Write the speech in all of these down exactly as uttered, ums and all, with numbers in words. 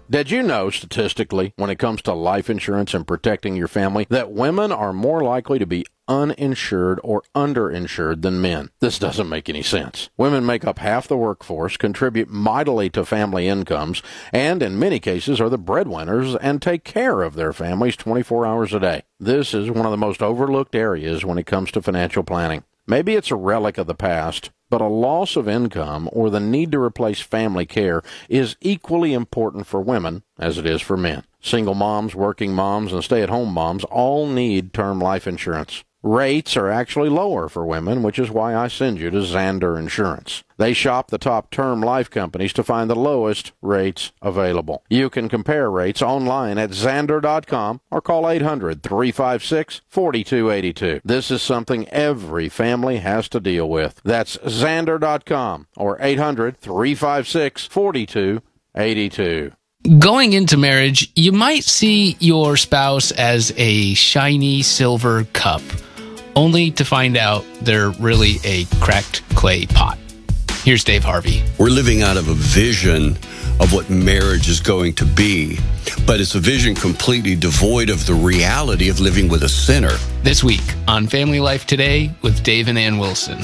Did you know, statistically, when it comes to life insurance and protecting your family, that women are more likely to be uninsured or underinsured than men? This doesn't make any sense. Women make up half the workforce, contribute mightily to family incomes, and in many cases are the breadwinners and take care of their families twenty-four hours a day. This is one of the most overlooked areas when it comes to financial planning. Maybe it's a relic of the past, but a loss of income or the need to replace family care is equally important for women as it is for men. Single moms, working moms, and stay-at-home moms all need term life insurance. Rates are actually lower for women, which is why I send you to Zander Insurance. They shop the top term life companies to find the lowest rates available. You can compare rates online at Zander dot com or call eight hundred, three five six, four two eight two. This is something every family has to deal with. That's Zander dot com or eight hundred, three five six, four two eight two. Going into marriage, you might see your spouse as a shiny silver cup, only to find out they're really a cracked clay pot. Here's Dave Harvey. We're living out of a vision of what marriage is going to be, but it's a vision completely devoid of the reality of living with a sinner. This week on Family Life Today with Dave and Ann Wilson.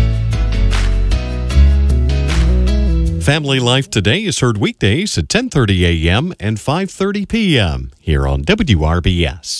Family Life Today is heard weekdays at ten thirty a.m. and five thirty p.m. here on W R B S.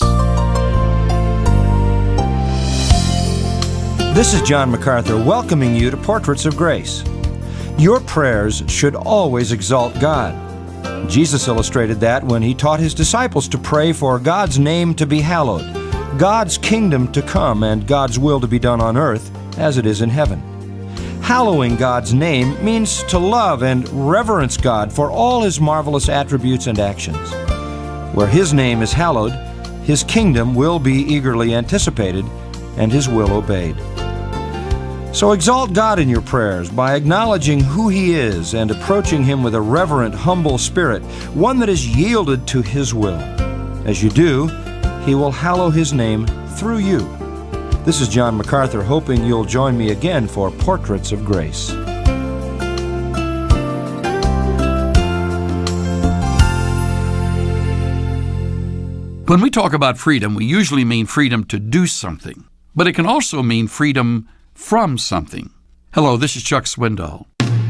This is John MacArthur welcoming you to Portraits of Grace. Your prayers should always exalt God. Jesus illustrated that when he taught his disciples to pray for God's name to be hallowed, God's kingdom to come, and God's will to be done on earth as it is in heaven. Hallowing God's name means to love and reverence God for all his marvelous attributes and actions. Where his name is hallowed, his kingdom will be eagerly anticipated and his will obeyed. So exalt God in your prayers by acknowledging who he is and approaching him with a reverent, humble spirit, one that is yielded to his will. As you do, he will hallow his name through you. This is John MacArthur, hoping you'll join me again for Portraits of Grace. When we talk about freedom, we usually mean freedom to do something, but it can also mean freedom from something. Hello, this is Chuck Swindoll.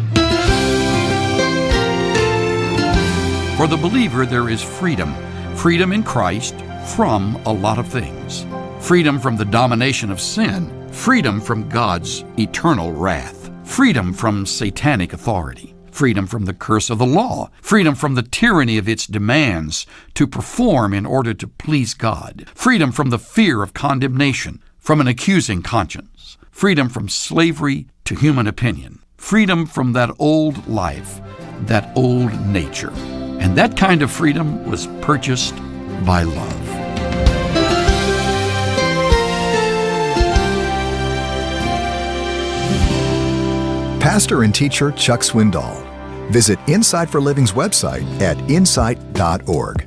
For the believer, there is freedom. Freedom in Christ from a lot of things. Freedom from the domination of sin. Freedom from God's eternal wrath. Freedom from satanic authority. Freedom from the curse of the law. Freedom from the tyranny of its demands to perform in order to please God. Freedom from the fear of condemnation, from an accusing conscience. Freedom from slavery to human opinion. Freedom from that old life, that old nature. And that kind of freedom was purchased by love. Pastor and teacher Chuck Swindoll. Visit Insight for Living's website at insight dot org.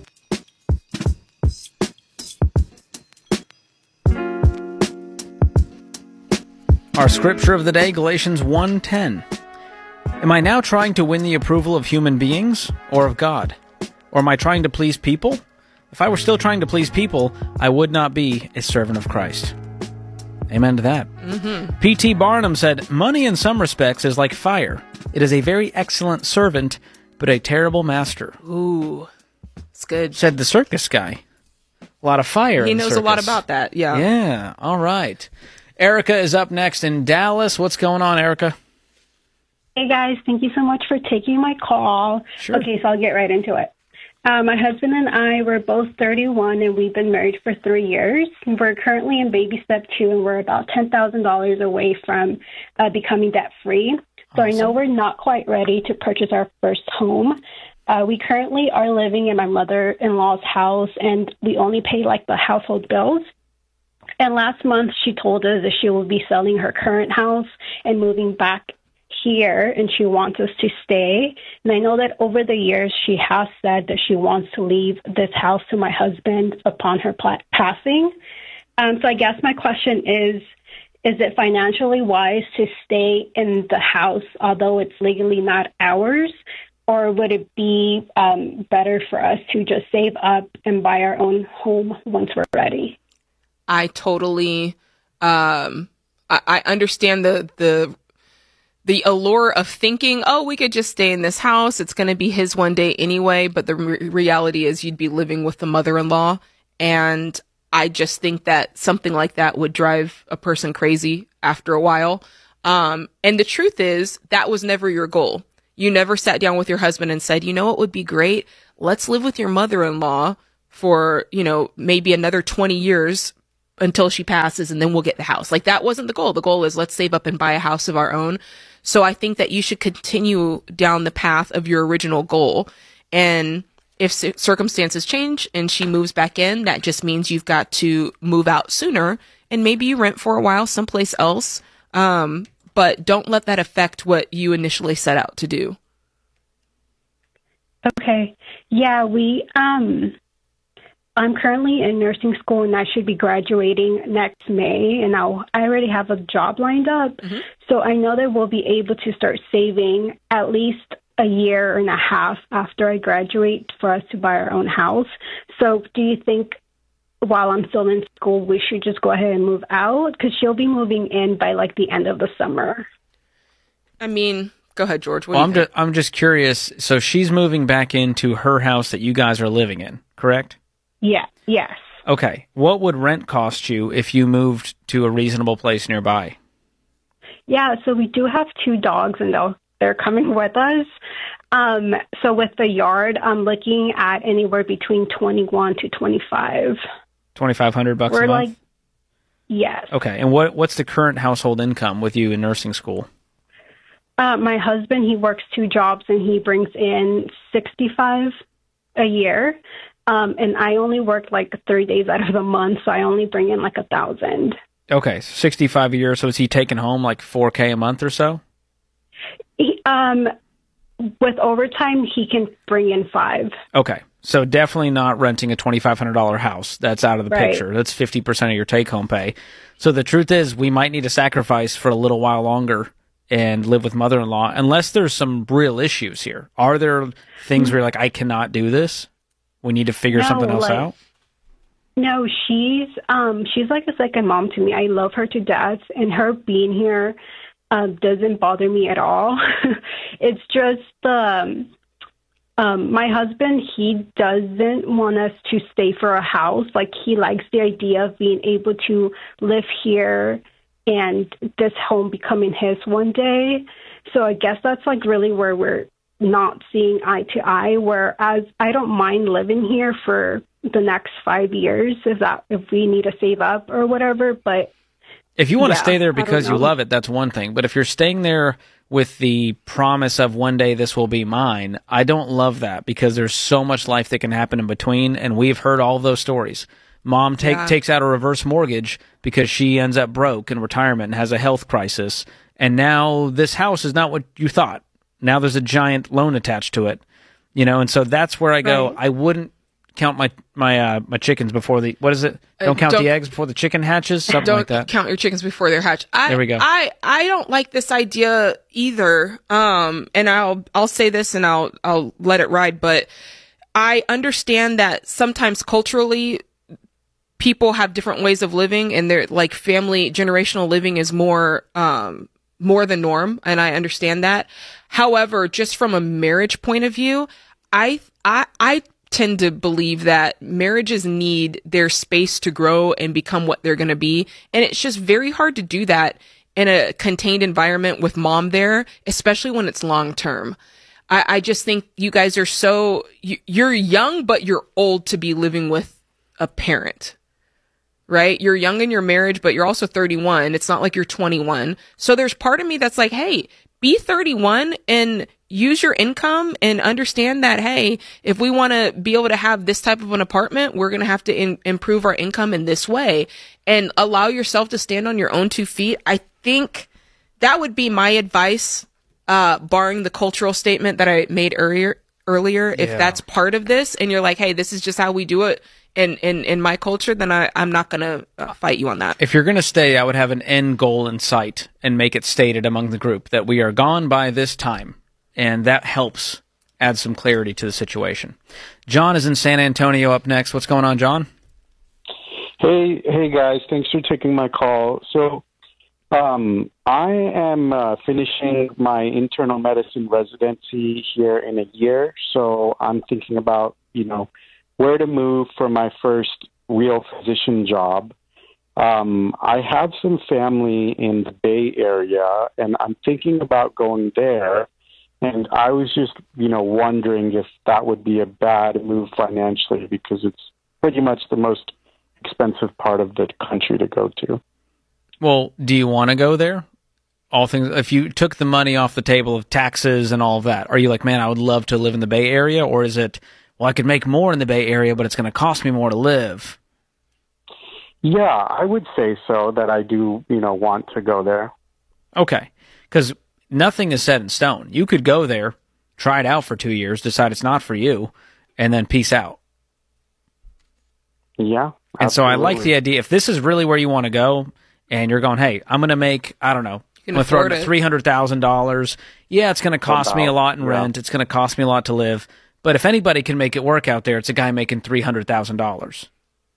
Our scripture of the day, Galatians one ten. Am I now trying to win the approval of human beings or of God? Or am I trying to please people? If I were still trying to please people, I would not be a servant of Christ. Amen to that. Mm-hmm. P T Barnum said, money in some respects is like fire. It is a very excellent servant, but a terrible master. Ooh, it's good. Said the circus guy. A lot of fire He in the knows circus. a lot about that, yeah. Yeah, all right. Erica is up next in Dallas. What's going on, Erica? Hey, guys. Thank you so much for taking my call. Sure. Okay, so I'll get right into it. Uh, my husband and I were both thirty-one, and we've been married for three years. We're currently in baby step two, and we're about ten thousand dollars away from uh, becoming debt-free. So awesome. I know we're not quite ready to purchase our first home. Uh, we currently are living in my mother-in-law's house, and we only pay, like, the household bills. And last month, she told us that she will be selling her current house and moving back here, and she wants us to stay. And I know that over the years, she has said that she wants to leave this house to my husband upon her pla- passing. Um, so I guess my question is, is it financially wise to stay in the house, although it's legally not ours? or would it be um, better for us to just save up and buy our own home once we're ready? I totally, um, I, I understand the, the, the allure of thinking, oh, we could just stay in this house. It's going to be his one day anyway. But the re- reality is you'd be living with the mother-in-law. And I just think that something like that would drive a person crazy after a while. Um, and the truth is that was never your goal. You never sat down with your husband and said, you know what would be great? Let's live with your mother-in-law for, you know, maybe another twenty years until she passes, and then we'll get the house. Like, that wasn't the goal. The goal is let's save up and buy a house of our own. So I think that you should continue down the path of your original goal. And if circumstances change and she moves back in, that just means you've got to move out sooner, and maybe you rent for a while someplace else. Um, but don't let that affect what you initially set out to do. Okay. Yeah, we, um, I'm currently in nursing school, and I should be graduating next May, and I'll, I already have a job lined up. Mm-hmm. So I know that we'll be able to start saving at least a year and a half after I graduate for us to buy our own house. So do you think while I'm still in school, we should just go ahead and move out? Because she'll be moving in by like the end of the summer. I mean, go ahead, George. What well, do you I'm, think? ju- I'm just curious. So she's moving back into her house that you guys are living in, correct? Yeah. Yes. Okay. What would rent cost you if you moved to a reasonable place nearby? Yeah. So we do have two dogs, and they'll, they're coming with us. Um, so with the yard, I'm looking at anywhere between twenty-one to twenty-five. twenty-five hundred bucks We're a month? like, yes. Okay. And what what's the current household income with you in nursing school? Uh, my husband, he works two jobs, and he brings in sixty-five a year. Um, and I only work like three days out of the month, so I only bring in like a thousand. Okay, sixty-five a year. So is he taking home like four K a month or so? He, um, with overtime, he can bring in five. Okay, so definitely not renting a twenty-five hundred dollars house. That's out of the Right. picture. That's fifty percent of your take-home pay. So the truth is, we might need to sacrifice for a little while longer and live with mother-in-law, unless there's some real issues here. Are there things where you're like, I cannot do this? We need to figure No, something else like- out? No, she's um she's like a second mom to me. I love her to death, and her being here um, doesn't bother me at all. It's just um, um, my husband. He doesn't want us to stay for a house. Like, he likes the idea of being able to live here and this home becoming his one day. So I guess that's like really where we're not seeing eye to eye. Whereas I don't mind living here for the next five years if that if we need to save up or whatever. But If you want to yeah, stay there I don't because you know. love it, that's one thing. But if you're staying there with the promise of one day this will be mine, I don't love that, because there's so much life that can happen in between, and we've heard all of those stories. Mom take, Yeah. takes out a reverse mortgage because she ends up broke in retirement and has a health crisis, and now this house is not what you thought. Now there's a giant loan attached to it, you know, and so that's where I go, Right. I wouldn't count my my uh, my chickens before the, what is it? Don't Uh, count don't- the eggs before the chicken hatches, something Don't like that. count your chickens before they're hatched. I, There we go. I, I don't like this idea either. Um, and I'll, I'll say this and I'll, I'll let it ride, but I understand that sometimes culturally people have different ways of living, and they're like family generational living is more, um, more the norm. And I understand that. However, just from a marriage point of view, I, I, I tend to believe that marriages need their space to grow and become what they're going to be. And it's just very hard to do that in a contained environment with mom there, especially when it's long term. I, I just think you guys are so, you, you're young, but you're old to be living with a parent, right? You're young in your marriage, but you're also thirty-one. It's not like you're twenty-one. So there's part of me that's like, hey, be thirty-one and use your income and understand that, hey, if we want to be able to have this type of an apartment, we're going to have to in- improve our income in this way, and allow yourself to stand on your own two feet. I think that would be my advice, uh, barring the cultural statement that I made earlier, earlier. If Yeah. that's part of this and you're like, hey, this is just how we do it in, in, in my culture, then I, I'm not going to uh, fight you on that. If you're going to stay, I would have an end goal in sight and make it stated among the group that we are gone by this time. And that helps add some clarity to the situation. John is in San Antonio up next. What's going on, John? Hey, hey guys, thanks for taking my call. So, um, I am uh, finishing my internal medicine residency here in a year, so I'm thinking about, you know, where to move for my first real physician job. Um, I have some family in the Bay Area, and I'm thinking about going there, and I was just, you know, wondering if that would be a bad move financially, because it's pretty much the most expensive part of the country to go to. Well, do you want to go there? All things, if you took the money off the table of taxes and all of that, are you like, man, I would love to live in the Bay Area? Or is it, well, I could make more in the Bay Area, but it's going to cost me more to live? Yeah, I would say so, that I do, you know, want to go there. Okay, because nothing is set in stone. You could go there, try it out for two years, decide it's not for you, and then peace out. Yeah. And so I like the idea, if this is really where you want to go, and you're going, hey, I'm going to make, I don't know, I'm going to throw in three hundred thousand dollars. Yeah, it's going to cost About, me a lot in yeah. rent. It's going to cost me a lot to live. But if anybody can make it work out there, it's a guy making three hundred thousand dollars.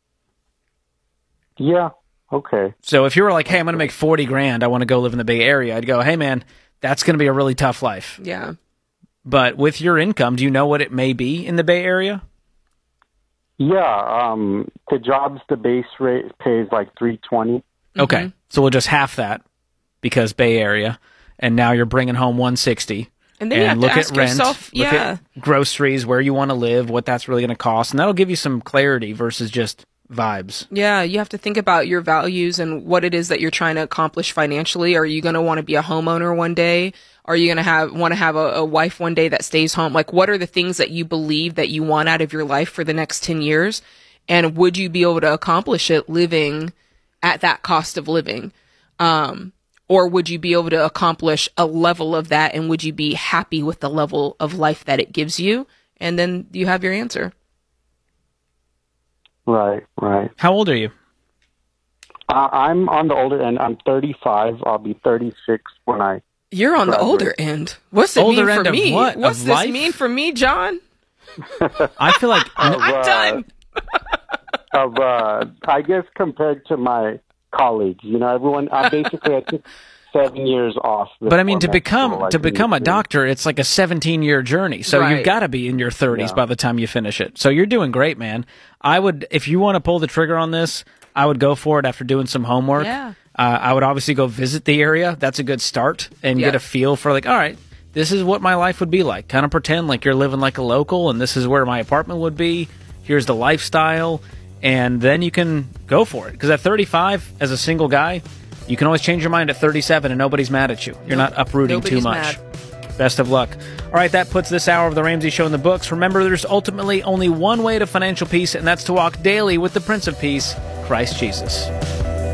Yeah, okay. So if you were like, hey, I'm going to make forty grand, I want to go live in the Bay Area, I'd go, hey, man, that's going to be a really tough life. Yeah. But with your income, do you know what it may be in the Bay Area? Yeah, um, the jobs, the base rate pays like three twenty. Okay, Mm-hmm. so we'll just half that because Bay Area, and now you're bringing home one sixty. And then you have look to ask at rent, yourself, look yeah. at groceries, where you want to live, what that's really going to cost, and that'll give you some clarity versus just vibes. Yeah, you have to think about your values and what it is that you're trying to accomplish financially. Are you going to want to be a homeowner one day? Are you going to have want to have a, a wife one day that stays home? Like, what are the things that you believe that you want out of your life for the next ten years? And would you be able to accomplish it living at that cost of living? Um, or would you be able to accomplish a level of that, and would you be happy with the level of life that it gives you? And then you have your answer. Right, right. How old are you? Uh, I'm on the older end. I'm thirty-five. I'll be thirty-six when I You're on graduate. the older end. What's it Older mean end for of me? what? What's Of this life? mean for me, John? I feel like Of, I'm uh, done. of uh, I guess compared to my colleagues, you know, everyone. I basically I took seven years off. But I mean, to before med become school, to like, become a in- doctor, it's like a seventeen-year journey. So Right. you've got to be in your thirties Yeah. by the time you finish it. So you're doing great, man. I would, if you want to pull the trigger on this, I would go for it after doing some homework. Yeah. Uh, I would obviously go visit the area. That's a good start, and Yeah. get a feel for like, all right, this is what my life would be like. Kind of pretend like you're living like a local, and this is where my apartment would be. Here's the lifestyle, and then you can go for it. Because at thirty-five, as a single guy, you can always change your mind at thirty-seven, and nobody's mad at you. You're not uprooting Nobody's too much. mad. Best of luck. All right, that puts this hour of The Ramsey Show in the books. Remember, there's ultimately only one way to financial peace, and that's to walk daily with the Prince of Peace, Christ Jesus.